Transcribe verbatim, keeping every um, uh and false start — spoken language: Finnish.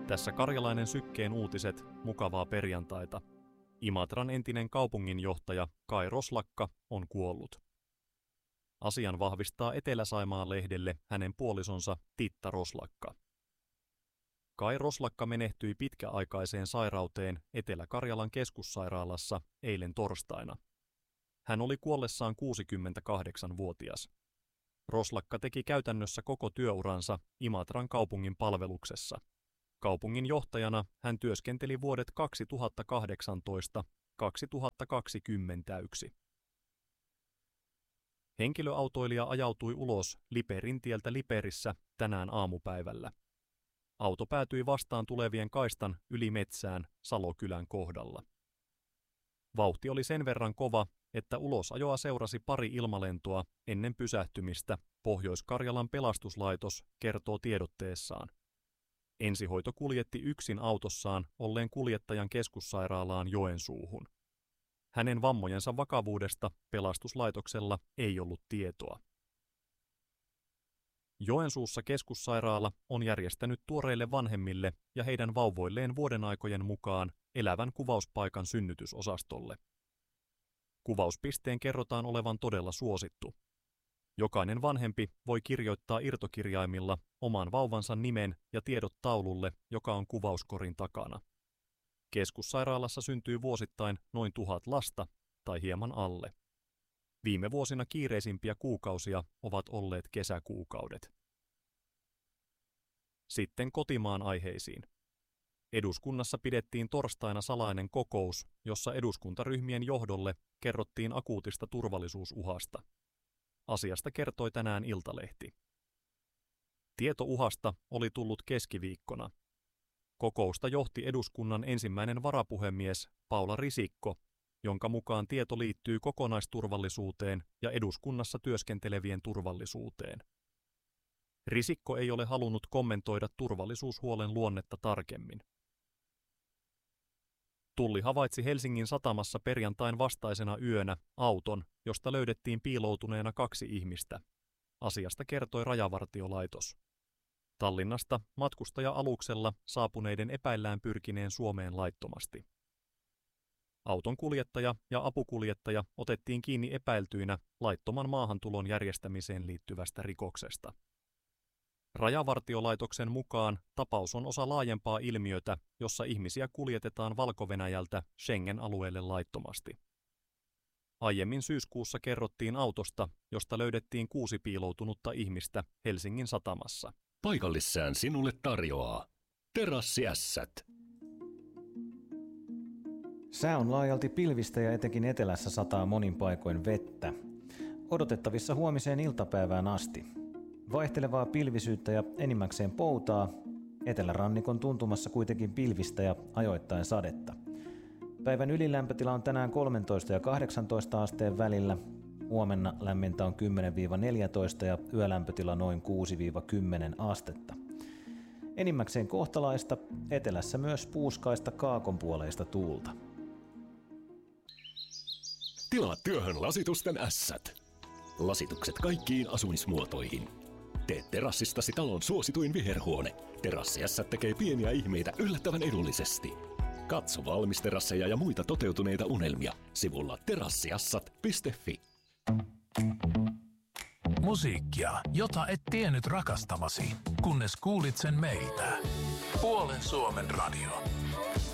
Tässä Karjalainen Sykkeen uutiset, mukavaa perjantaita. Imatran entinen kaupunginjohtaja Kai Roslakka on kuollut. Asian vahvistaa Etelä-Saimaan lehdelle hänen puolisonsa Titta Roslakka. Kai Roslakka menehtyi pitkäaikaiseen sairauteen Etelä-Karjalan keskussairaalassa eilen torstaina. Hän oli kuollessaan kuusikymmentäkahdeksanvuotias. Roslakka teki käytännössä koko työuransa Imatran kaupungin palveluksessa. Kaupungin johtajana hän työskenteli vuodet kaksituhattakahdeksantoista kaksituhattakaksikymmentäyksi. Henkilöautoilija ajautui ulos Liperin tieltä Liperissä tänään aamupäivällä. Auto päätyi vastaan tulevien kaistan yli metsään Salokylän kohdalla. Vauhti oli sen verran kova, että ulosajoa seurasi pari ilmalentoa ennen pysähtymistä, Pohjois-Karjalan pelastuslaitos kertoo tiedotteessaan. Ensihoito kuljetti yksin autossaan olleen kuljettajan keskussairaalaan Joensuuhun. Hänen vammojensa vakavuudesta pelastuslaitoksella ei ollut tietoa. Joensuussa keskussairaala on järjestänyt tuoreille vanhemmille ja heidän vauvoilleen vuodenaikojen mukaan elävän kuvauspaikan synnytysosastolle. Kuvauspisteen kerrotaan olevan todella suosittu. Jokainen vanhempi voi kirjoittaa irtokirjaimilla oman vauvansa nimen ja tiedot taululle, joka on kuvauskorin takana. Keskussairaalassa syntyy vuosittain noin tuhat lasta tai hieman alle. Viime vuosina kiireisimpiä kuukausia ovat olleet kesäkuukaudet. Sitten kotimaan aiheisiin. Eduskunnassa pidettiin torstaina salainen kokous, jossa eduskuntaryhmien johdolle kerrottiin akuutista turvallisuusuhasta. Asiasta kertoi tänään Iltalehti. Tieto uhasta oli tullut keskiviikkona. Kokousta johti eduskunnan ensimmäinen varapuhemies Paula Risikko, jonka mukaan tieto liittyy kokonaisturvallisuuteen ja eduskunnassa työskentelevien turvallisuuteen. Risikko ei ole halunnut kommentoida turvallisuushuolen luonnetta tarkemmin. Tulli havaitsi Helsingin satamassa perjantain vastaisena yönä auton, josta löydettiin piiloutuneena kaksi ihmistä. Asiasta kertoi Rajavartiolaitos. Tallinnasta matkustaja-aluksella saapuneiden epäillään pyrkineen Suomeen laittomasti. Auton kuljettaja ja apukuljettaja otettiin kiinni epäiltyinä laittoman maahantulon järjestämiseen liittyvästä rikoksesta. Rajavartiolaitoksen mukaan tapaus on osa laajempaa ilmiötä, jossa ihmisiä kuljetetaan Valko-Venäjältä Schengen-alueelle laittomasti. Aiemmin syyskuussa kerrottiin autosta, josta löydettiin kuusi piiloutunutta ihmistä Helsingin satamassa. Paikallissään sinulle tarjoaa Terassiässät. Sää on laajalti pilvistä ja etenkin etelässä sataa monin paikoin vettä. Odotettavissa huomiseen iltapäivään asti. Vaihtelevaa pilvisyyttä ja enimmäkseen poutaa. Etelärannikon tuntumassa kuitenkin pilvistä ja ajoittain sadetta. Päivän ylilämpötila on tänään kolmetoista ja kahdeksantoista asteen välillä. Huomenna lämmintä on kymmenen neljätoista ja yölämpötila noin kuusi kymmenen astetta. Enimmäkseen kohtalaista, etelässä myös puuskaista kaakonpuoleista tuulta. Tilaa työhön lasitusten ässät. Lasitukset kaikkiin asumismuotoihin. Tee terassistasi talon suosituin viherhuone. Terassiässät tekee pieniä ihmeitä yllättävän edullisesti. Katso valmisterasseja ja muita toteutuneita unelmia sivulla terassiassat piste fi. Musiikkia, jota et tiennyt rakastavasi, kunnes kuulit sen meiltä. Puolen Suomen radio.